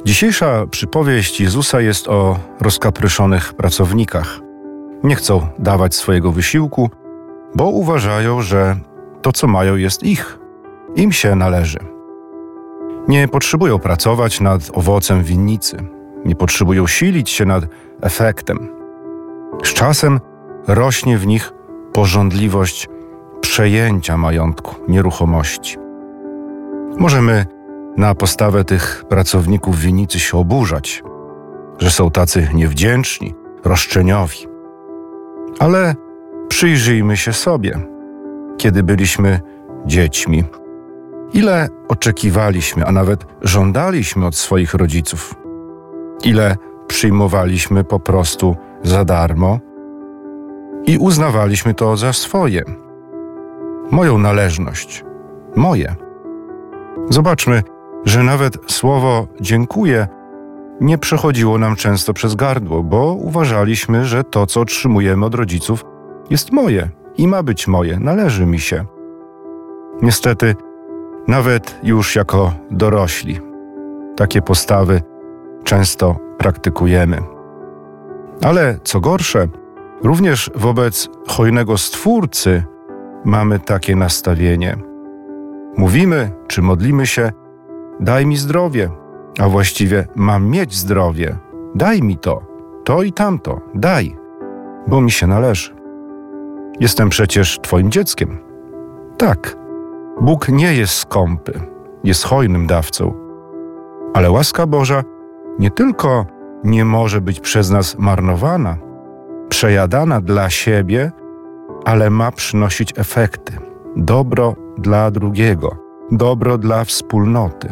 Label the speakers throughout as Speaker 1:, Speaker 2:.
Speaker 1: Dzisiejsza przypowieść Jezusa jest o rozkapryszonych pracownikach. Nie chcą dawać swojego wysiłku, bo uważają, że to, co mają, jest ich. Im się należy. Nie potrzebują pracować nad owocem winnicy. Nie potrzebują silić się nad efektem. Z czasem rośnie w nich pożądliwość przejęcia majątku, nieruchomości. Możemy na postawę tych pracowników winnicy się oburzać, że są tacy niewdzięczni, roszczeniowi. Ale przyjrzyjmy się sobie, kiedy byliśmy dziećmi. Ile oczekiwaliśmy, a nawet żądaliśmy od swoich rodziców. Ile przyjmowaliśmy po prostu za darmo i uznawaliśmy to za swoje. Moją należność. Moje. Zobaczmy, że nawet słowo dziękuję nie przechodziło nam często przez gardło, bo uważaliśmy, że to, co otrzymujemy od rodziców, jest moje i ma być moje, należy mi się. Niestety, nawet już jako dorośli, takie postawy często praktykujemy. Ale co gorsze, również wobec hojnego Stwórcy mamy takie nastawienie. Mówimy czy modlimy się: daj mi zdrowie, a właściwie mam mieć zdrowie. Daj mi to i tamto, daj, bo mi się należy. Jestem przecież Twoim dzieckiem. Tak, Bóg nie jest skąpy, jest hojnym dawcą. Ale łaska Boża nie tylko nie może być przez nas marnowana, przejadana dla siebie, ale ma przynosić efekty. Dobro dla drugiego, dobro dla wspólnoty.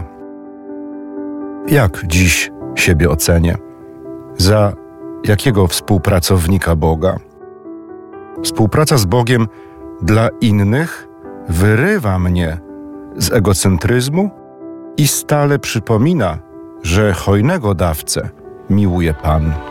Speaker 1: Jak dziś siebie ocenię? Za jakiego współpracownika Boga? Współpraca z Bogiem dla innych wyrywa mnie z egocentryzmu i stale przypomina, że hojnego dawcę miłuje Pan.